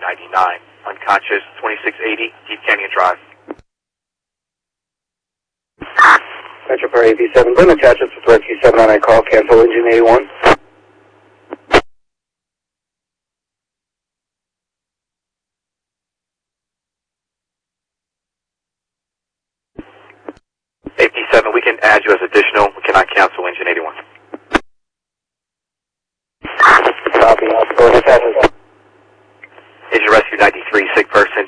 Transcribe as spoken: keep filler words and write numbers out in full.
ninety-nine. Unconscious, twenty-six eighty, Deep Canyon Drive. Metro for A B seven, bring attachments with Rescue seven nine nine call, cancel engine eighty-one. A P seven, we can add you as additional. We cannot cancel engine eighty-one. Copy, I'll go ahead, attachments. Agent Rescue ninety-three, sick person,